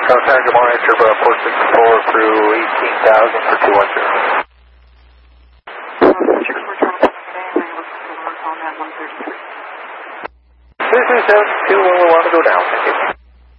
Good morning, Trooper, 464 through 18,000 for 210. This is 2 when we want to go down, thank you.